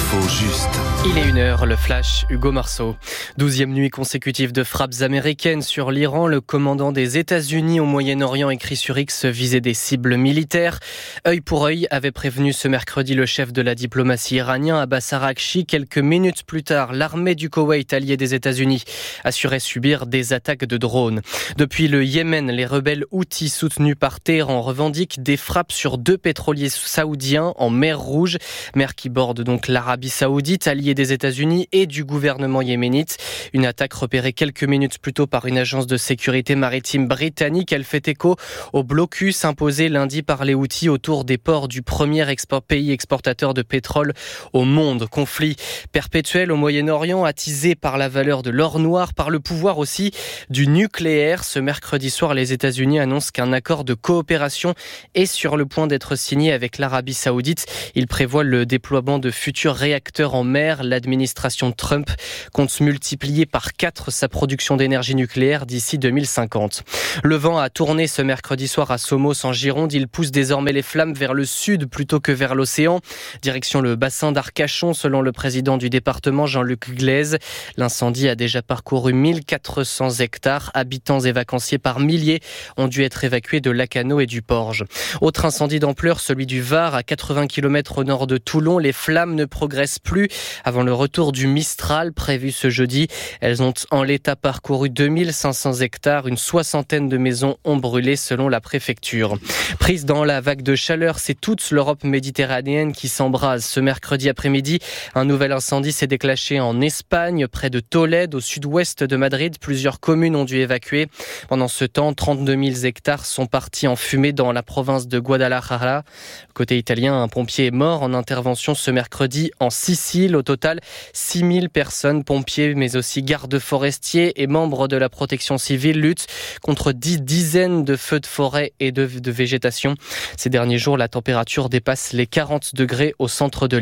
L'info juste. Il est 1h, le flash, Hugo Marceau. 12e nuit consécutive de frappes américaines sur l'Iran. Le commandant des États-Unis au Moyen-Orient écrit sur X visait des cibles militaires. Œil pour œil avait prévenu ce mercredi le chef de la diplomatie iranien Abbas Araghchi. Quelques minutes plus tard, l'armée du Koweït, alliée des États-Unis, assurait subir des attaques de drones. Depuis le Yémen, les rebelles Houthis soutenus par Téhéran revendiquent des frappes sur 2 pétroliers saoudiens en mer Rouge, mer qui borde donc l'Arabie Saoudite, alliée des États-Unis et du gouvernement yéménite. Une attaque repérée quelques minutes plus tôt par une agence de sécurité maritime britannique. Elle fait écho au blocus imposé lundi par les Houthis autour des ports du premier pays exportateur de pétrole au monde. Conflit perpétuel au Moyen-Orient, attisé par la valeur de l'or noir, par le pouvoir aussi du nucléaire. Ce mercredi soir, les États-Unis annoncent qu'un accord de coopération est sur le point d'être signé avec l'Arabie Saoudite. Il prévoit le déploiement de futurs réacteurs en mer. L'administration Trump compte multiplier par 4 sa production d'énergie nucléaire d'ici 2050. Le vent a tourné ce mercredi soir à Somos en Gironde. Il pousse désormais les flammes vers le sud plutôt que vers l'océan. Direction le bassin d'Arcachon, selon le président du département Jean-Luc Glaise. L'incendie a déjà parcouru 1400 hectares. Habitants et vacanciers par milliers ont dû être évacués de Lacanau et du Porge. Autre incendie d'ampleur, celui du Var, à 80 km au nord de Toulon. Les flammes ne progressent plus avant le retour du Mistral prévu ce jeudi. Elles ont en l'état parcouru 2500 hectares. Une soixantaine de maisons ont brûlé selon la préfecture. Prise dans la vague de chaleur, c'est toute l'Europe méditerranéenne qui s'embrase. Ce mercredi après-midi, un nouvel incendie s'est déclenché en Espagne, près de Tolède, au sud-ouest de Madrid. Plusieurs communes ont dû évacuer. Pendant ce temps, 32 000 hectares sont partis en fumée dans la province de Guadalajara. Côté italien, un pompier est mort en intervention ce mercredi en Sicile. Au total, 6 000 personnes, pompiers, mais aussi gardes forestiers et membres de la protection civile luttent contre 10 dizaines de feux de forêt et de végétation. Ces derniers jours, la température dépasse les 40 degrés au centre de l'île.